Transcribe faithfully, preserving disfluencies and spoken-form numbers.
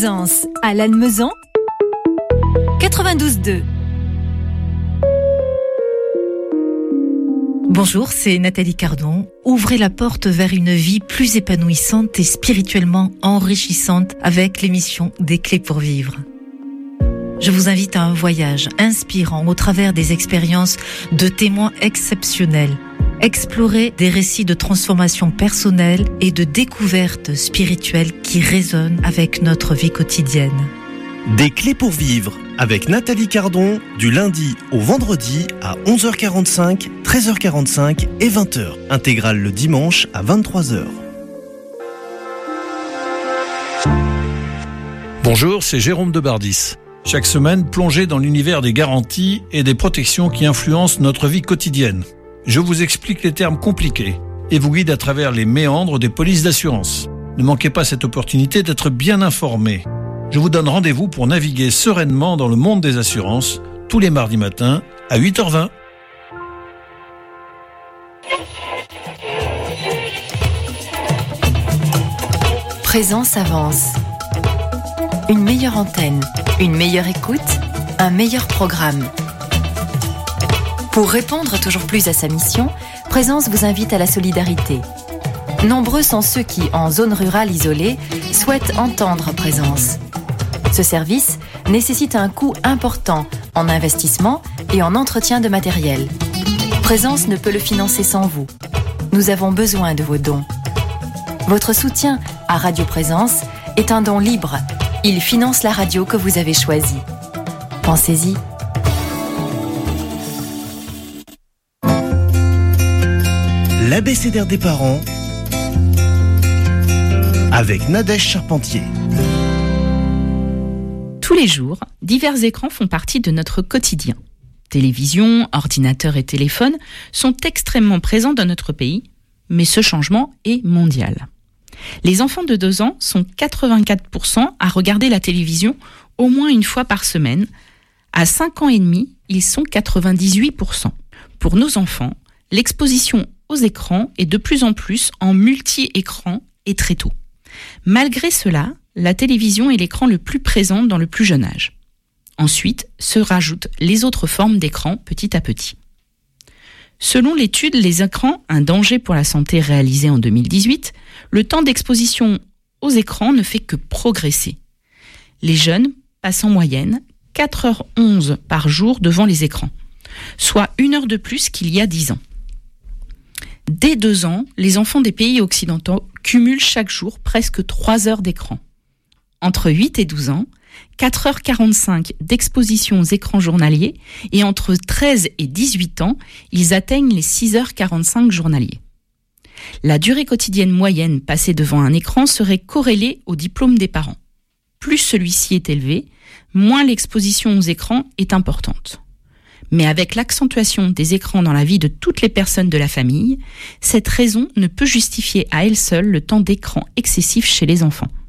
Présence à Lannemezan quatre-vingt-douze deux. Bonjour, c'est Nathalie Cardon. Ouvrez la porte vers une vie plus épanouissante et spirituellement enrichissante avec l'émission Des Clés pour Vivre. Je vous invite à un voyage inspirant au travers des expériences de témoins exceptionnels. Explorer des récits de transformation personnelle et de découverte spirituelle qui résonnent avec notre vie quotidienne. Des Clés pour Vivre avec Nathalie Cardon du lundi au vendredi à onze heures quarante-cinq, treize heures quarante-cinq et vingt heures. Intégrale le dimanche à vingt-trois heures. Bonjour, c'est Jérôme de Bardis. Chaque semaine, plongez dans l'univers des garanties et des protections qui influencent notre vie quotidienne. Je vous explique les termes compliqués et vous guide à travers les méandres des polices d'assurance. Ne manquez pas cette opportunité d'être bien informé. Je vous donne rendez-vous pour naviguer sereinement dans le monde des assurances tous les mardis matins à huit heures vingt. Présence avance. Une meilleure antenne, une meilleure écoute, un meilleur programme. Pour répondre toujours plus à sa mission, Présence vous invite à la solidarité. Nombreux sont ceux qui, en zone rurale isolée, souhaitent entendre Présence. Ce service nécessite un coût important en investissement et en entretien de matériel. Présence ne peut le financer sans vous. Nous avons besoin de vos dons. Votre soutien à Radio Présence est un don libre. Il finance la radio que vous avez choisie. Pensez-y. L'abécédaire des parents avec Nadège Charpentier. Tous les jours, divers écrans font partie de notre quotidien. Télévision, ordinateur et téléphone sont extrêmement présents dans notre pays, mais ce changement est mondial. Les enfants de deux ans sont quatre-vingt-quatre pour cent à regarder la télévision au moins une fois par semaine. À cinq ans et demi, ils sont quatre-vingt-dix-huit pour cent. Pour nos enfants, l'exposition aux écrans est de plus en plus en multi-écran et très tôt. Malgré cela, la télévision est l'écran le plus présent dans le plus jeune âge. Ensuite, se rajoutent les autres formes d'écran petit à petit. Selon l'étude Les écrans, un danger pour la santé réalisée en deux mille dix-huit, le temps d'exposition aux écrans ne fait que progresser. Les jeunes passent en moyenne quatre heures onze par jour devant les écrans, soit une heure de plus qu'il y a dix ans. Dès deux ans, les enfants des pays occidentaux cumulent chaque jour presque trois heures d'écran. Entre huit et douze ans, quatre heures quarante-cinq d'exposition aux écrans journaliers et entre treize et dix-huit ans, ils atteignent les six heures quarante-cinq journaliers. La durée quotidienne moyenne passée devant un écran serait corrélée au diplôme des parents. Plus celui-ci est élevé, moins l'exposition aux écrans est importante. Mais avec l'accentuation des écrans dans la vie de toutes les personnes de la famille, cette raison ne peut justifier à elle seule le temps d'écran excessif chez les enfants.